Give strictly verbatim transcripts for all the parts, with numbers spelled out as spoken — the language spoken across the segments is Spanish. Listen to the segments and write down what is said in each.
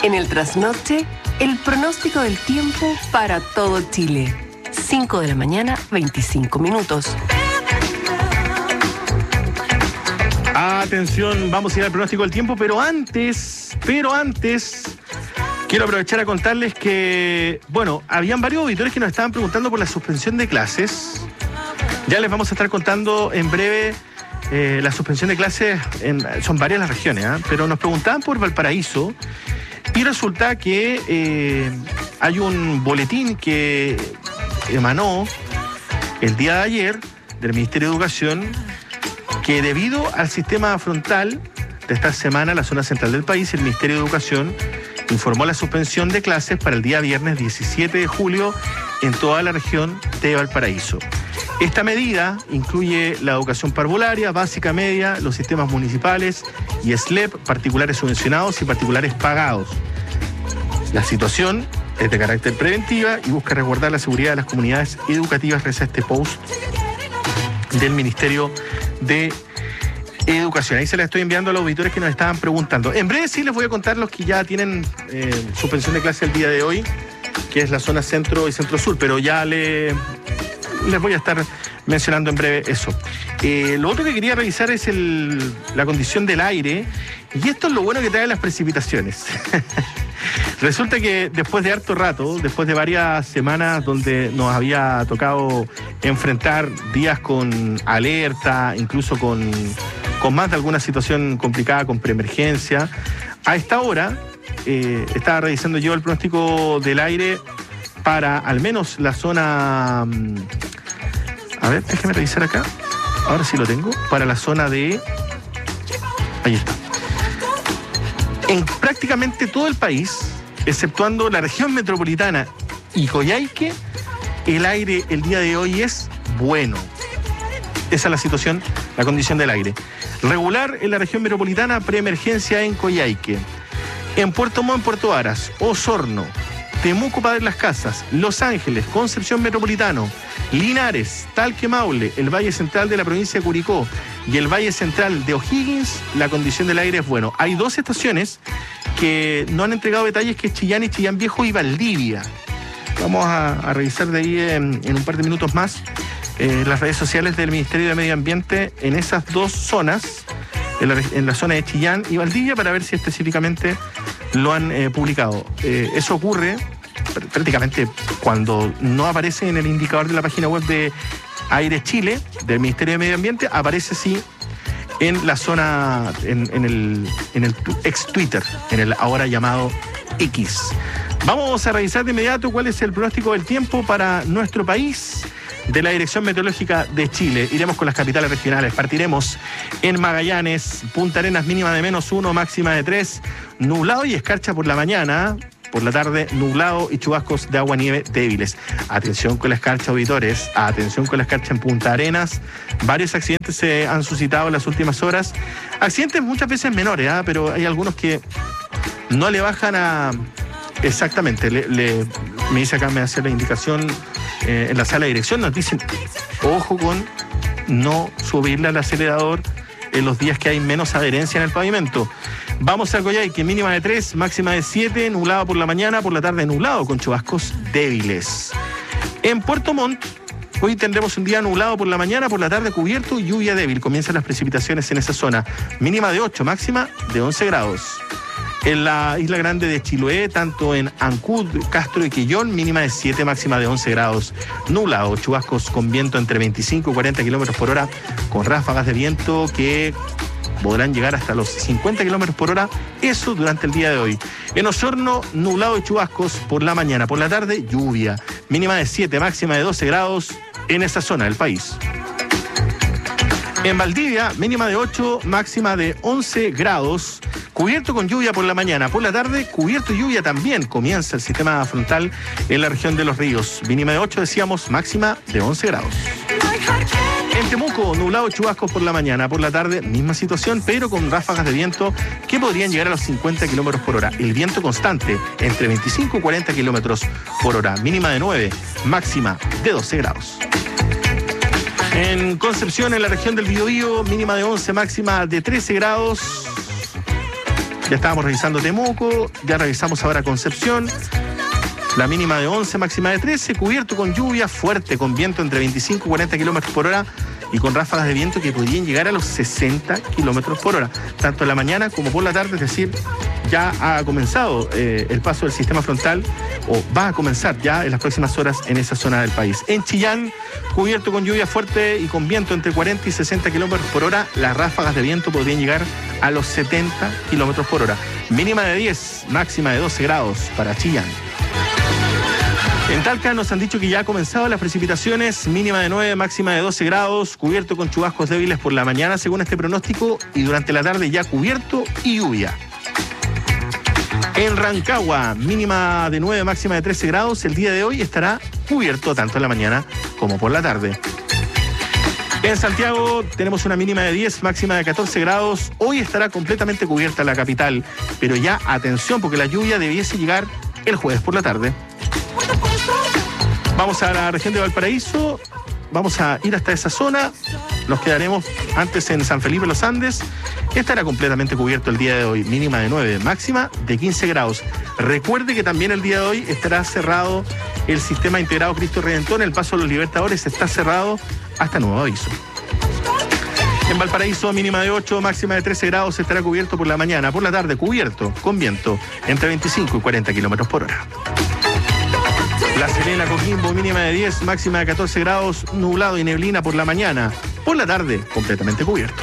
En el trasnoche, el pronóstico del tiempo para todo Chile. cinco de la mañana, veinticinco minutos. Atención, vamos a ir al pronóstico del tiempo, pero antes, pero antes, quiero aprovechar a contarles que, bueno, habían varios auditores que nos estaban preguntando por la suspensión de clases. Ya les vamos a estar contando en breve eh, la suspensión de clases, en, son varias las regiones, ¿eh? Pero nos preguntaban por Valparaíso y resulta que eh, hay un boletín que emanó el día de ayer del Ministerio de Educación que debido al sistema frontal de esta semana, la zona central del país, el Ministerio de Educación informó la suspensión de clases para el día viernes diecisiete de julio en toda la región de Valparaíso. Esta medida incluye la educación parvularia, básica, media, los sistemas municipales y S L E P, particulares subvencionados y particulares pagados. La situación es de carácter preventiva y busca resguardar la seguridad de las comunidades educativas, reza este post del Ministerio de Educación. Ahí se la estoy enviando a los auditores que nos estaban preguntando. En breve sí les voy a contar los que ya tienen eh, suspensión de clase el día de hoy, que es la zona centro y centro-sur, pero ya le, les voy a estar mencionando en breve eso. Eh, lo otro que quería revisar es el, la condición del aire, y esto es lo bueno que traen las precipitaciones. Resulta que después de harto rato, después de varias semanas donde nos había tocado enfrentar días con alerta, incluso con, con más de alguna situación complicada, con preemergencia, a esta hora eh, estaba revisando yo el pronóstico del aire para al menos la zona... A ver, déjeme revisar acá. Ahora sí lo tengo. Para la zona de... Ahí está. En prácticamente todo el país, exceptuando la región metropolitana y Coyhaique, el aire el día de hoy es bueno. Esa es la situación, la condición del aire. Regular en la región metropolitana, preemergencia en Coyhaique. En Puerto Montt, Puerto Varas, Osorno, Temuco, Padre Las Casas, Los Ángeles, Concepción Metropolitano, Linares, Talque, Maule, el Valle Central de la provincia de Curicó y el Valle Central de O'Higgins, la condición del aire es bueno. Hay dos estaciones que no han entregado detalles, que es Chillán y Chillán Viejo y Valdivia. Vamos a, a revisar de ahí en, en un par de minutos más eh, las redes sociales del Ministerio de Medio Ambiente en esas dos zonas, en la, en la zona de Chillán y Valdivia, para ver si específicamente lo han eh, publicado. Eh, eso ocurre prácticamente cuando no aparece en el indicador de la página web de Aire Chile, del Ministerio de Medio Ambiente, aparece sí en la zona, en, en el, en el ex Twitter, en el ahora llamado X. Vamos a revisar de inmediato cuál es el pronóstico del tiempo para nuestro país de la Dirección Meteorológica de Chile. Iremos con las capitales regionales. Partiremos en Magallanes, Punta Arenas, mínima de menos uno, máxima de tres, nublado y escarcha por la mañana. Por la tarde, nublado y chubascos de agua-nieve débiles. Atención con la escarcha, auditores. Atención con la escarcha en Punta Arenas. Varios accidentes se han suscitado en las últimas horas. Accidentes muchas veces menores, ¿eh? Pero hay algunos que no le bajan a... Exactamente. Le, le, me dice acá, me hace la indicación eh, en la sala de dirección. Nos dicen, ojo con no subirle al acelerador en los días que hay menos adherencia en el pavimento. Vamos a Coyhaique, mínima de tres, máxima de siete, nublado por la mañana, por la tarde nublado con chubascos débiles. En Puerto Montt, hoy tendremos un día nublado por la mañana, por la tarde cubierto y lluvia débil. Comienzan las precipitaciones en esa zona. Mínima de ocho, máxima de once grados. En la Isla Grande de Chiloé, tanto en Ancud, Castro y Quillón, mínima de siete, máxima de once grados. Nublado, chubascos con viento entre veinticinco y cuarenta kilómetros por hora, con ráfagas de viento que podrán llegar hasta los cincuenta kilómetros por hora, eso durante el día de hoy. En Osorno, nublado y chubascos por la mañana, por la tarde, lluvia. Mínima de siete, máxima de doce grados en esa zona del país. En Valdivia, mínima de ocho, máxima de once grados. Cubierto con lluvia por la mañana, por la tarde, cubierto y lluvia también. Comienza el sistema frontal en la región de Los Ríos. Mínima de ocho, decíamos, máxima de once grados. En Temuco, nublado y chubascos por la mañana, por la tarde, misma situación, pero con ráfagas de viento que podrían llegar a los cincuenta kilómetros por hora. El viento constante, entre veinticinco y cuarenta kilómetros por hora. Mínima de nueve, máxima de doce grados. En Concepción, en la región del Biobío, mínima de once, máxima de trece grados. Ya estábamos revisando Temuco, ya revisamos ahora Concepción. La mínima de once, máxima de trece, cubierto con lluvia fuerte, con viento entre veinticinco y cuarenta kilómetros por hora y con ráfagas de viento que podrían llegar a los sesenta kilómetros por hora, tanto en la mañana como por la tarde, es decir, ya ha comenzado eh, el paso del sistema frontal, o va a comenzar ya en las próximas horas en esa zona del país. En Chillán, cubierto con lluvia fuerte y con viento entre cuarenta y sesenta kilómetros por hora, las ráfagas de viento podrían llegar a los setenta kilómetros por hora. Mínima de diez, máxima de doce grados para Chillán. En Talca nos han dicho que ya han comenzado las precipitaciones, mínima de nueve, máxima de doce grados, cubierto con chubascos débiles por la mañana según este pronóstico y durante la tarde ya cubierto y lluvia. En Rancagua, mínima de nueve, máxima de trece grados, el día de hoy estará cubierto tanto en la mañana como por la tarde. En Santiago tenemos una mínima de diez, máxima de catorce grados, hoy estará completamente cubierta la capital, pero ya atención porque la lluvia debiese llegar el jueves por la tarde. Vamos a la región de Valparaíso, vamos a ir hasta esa zona, nos quedaremos antes en San Felipe Los Andes, estará completamente cubierto el día de hoy, mínima de nueve, máxima de quince grados. Recuerde que también el día de hoy estará cerrado el sistema integrado Cristo Redentor, el paso de los Libertadores está cerrado hasta nuevo aviso. En Valparaíso, mínima de ocho, máxima de trece grados, estará cubierto por la mañana, por la tarde cubierto, con viento entre veinticinco y cuarenta kilómetros por hora. La Serena, Coquimbo, mínima de diez, máxima de catorce grados, nublado y neblina por la mañana. Por la tarde, completamente cubierto.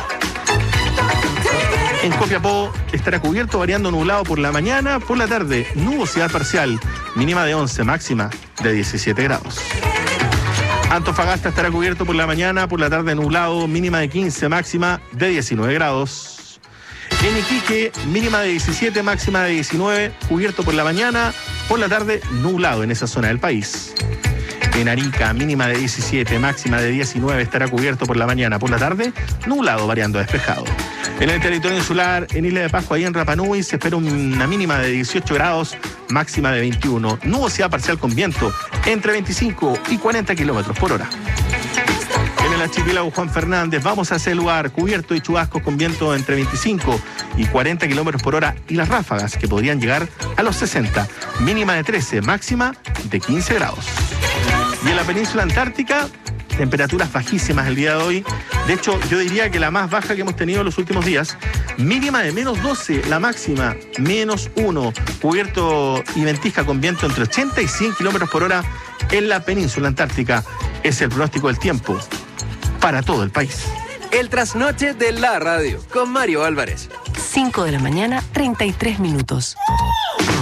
En Copiapó estará cubierto, variando nublado por la mañana. Por la tarde, nubosidad parcial, mínima de once, máxima de diecisiete grados. Antofagasta estará cubierto por la mañana, por la tarde nublado, mínima de quince, máxima de diecinueve grados. En Iquique, mínima de diecisiete, máxima de diecinueve, cubierto por la mañana, por la tarde nublado en esa zona del país. En Arica, mínima de diecisiete, máxima de diecinueve, estará cubierto por la mañana, por la tarde nublado, variando a despejado. En el territorio insular, en Isla de Pascua y en Rapa Nui, se espera una mínima de dieciocho grados, máxima de veintiuno. Nubosidad parcial con viento entre veinticinco y cuarenta kilómetros por hora. En el archipiélago Juan Fernández vamos a ese lugar cubierto y chubascos con viento entre veinticinco y cuarenta kilómetros por hora y las ráfagas que podrían llegar a los sesenta, mínima de trece, máxima de quince grados. Y en la península antártica, temperaturas bajísimas el día de hoy. De hecho, yo diría que la más baja que hemos tenido en los últimos días, mínima de menos doce, la máxima menos uno, cubierto y ventisca con viento entre ochenta y cien kilómetros por hora en la península antártica. Es el pronóstico del tiempo para todo el país. El trasnoche de la radio con Mario Álvarez. cinco de la mañana, treinta y tres minutos.